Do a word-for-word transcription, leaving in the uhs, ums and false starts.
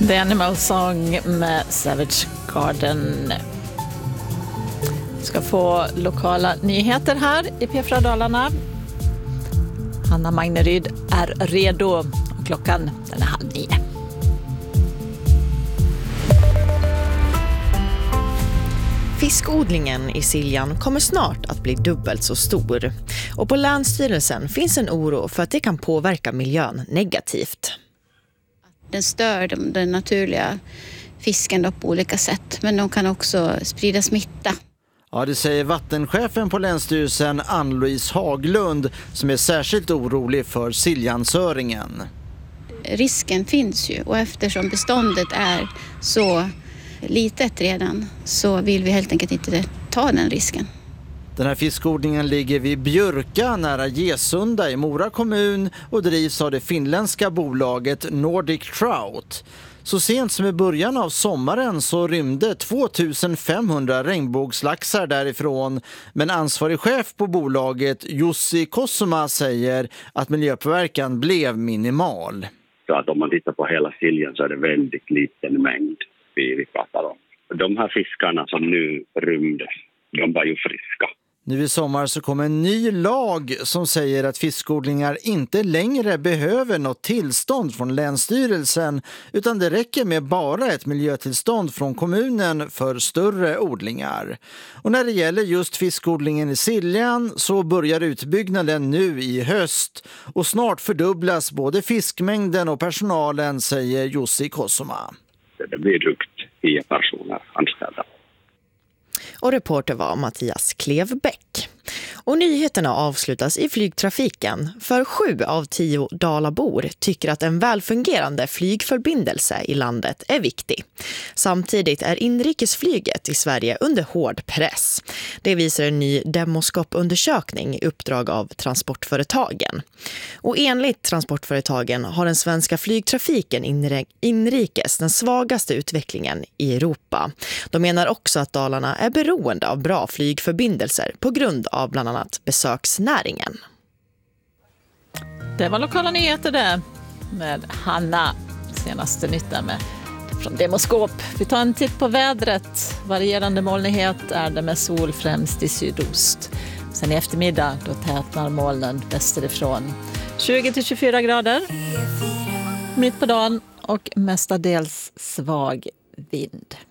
The Animal Song med Savage Garden. Vi ska få lokala nyheter här i P fyra Dalarna. Hanna Magneryd är redo och klockan den är halv nio. Fiskodlingen i Siljan kommer snart att bli dubbelt så stor. Och på Länsstyrelsen finns en oro för att det kan påverka miljön negativt. Den stör den naturliga fisken då på olika sätt, men de kan också sprida smitta. Ja, det säger vattenchefen på Länsstyrelsen Ann-Louise Haglund som är särskilt orolig för siljansöringen. Risken finns ju, och eftersom beståndet är så litet redan så vill vi helt enkelt inte ta den risken. Den här fiskodlingen ligger vid Björka nära Gesunda i Mora kommun och drivs av det finländska bolaget Nordic Trout. Så sent som i början av sommaren så rymde tvåtusen-femhundra regnbågslaxar därifrån, men ansvarig chef på bolaget Jussi Kossuma säger att miljöpåverkan blev minimal. Så att om man tittar på hela Siljan så är det väldigt liten mängd vi, vi pratar om. De här fiskarna som nu rymde, de var ju friska. Nu i sommar så kommer en ny lag som säger att fiskodlingar inte längre behöver något tillstånd från Länsstyrelsen, utan det räcker med bara ett miljötillstånd från kommunen för större odlingar. Och när det gäller just fiskodlingen i Siljan så börjar utbyggnaden nu i höst och snart fördubblas både fiskmängden och personalen, säger Jussi Kossuma. Det blir drygt tio personer anställda. Och reporter var Mattias Klevbäck. Och nyheterna avslutas i flygtrafiken. För sju av tio dalabor tycker att en välfungerande flygförbindelse i landet är viktig. Samtidigt är inrikesflyget i Sverige under hård press. Det visar en ny Demoskop-undersökning i uppdrag av transportföretagen. Och enligt transportföretagen har den svenska flygtrafiken inrikes den svagaste utvecklingen i Europa. De menar också att Dalarna är beroende av bra flygförbindelser på grund av bland annat besöksnäringen. Det var lokala nyheter där med Hanna. Senaste nytt där med från Demoskop. Vi tar en titt på vädret. Varierande molnighet är det med sol främst i sydost. Sen i eftermiddag då tätnar molnen västerifrån. tjugo till tjugofyra grader mitt på dagen och mestadels svag vind.